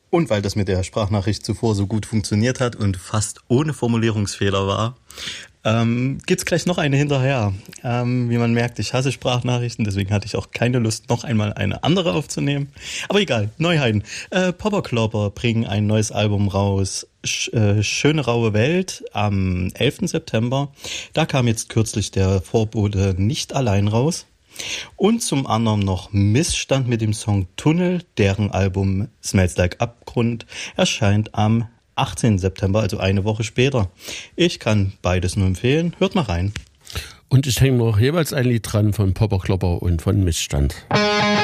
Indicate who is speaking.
Speaker 1: Und weil das mit der Sprachnachricht zuvor so gut funktioniert hat und fast ohne Formulierungsfehler war, gibt's gleich noch eine hinterher. Wie man merkt, ich hasse Sprachnachrichten, deswegen hatte ich auch keine Lust, noch einmal eine andere aufzunehmen. Aber egal, Neuheiten. Popper Klopper bringen ein neues Album raus. Schöne raue Welt am 11. September. Da kam jetzt kürzlich der Vorbote Nicht allein raus. Und zum anderen noch Missstand mit dem Song Tunnel, deren Album Smells Like Abgrund erscheint am 18. September, also eine Woche später. Ich kann beides nur empfehlen. Hört mal rein.
Speaker 2: Und ich hänge noch jeweils ein Lied dran von Popper Klopper und von Missstand.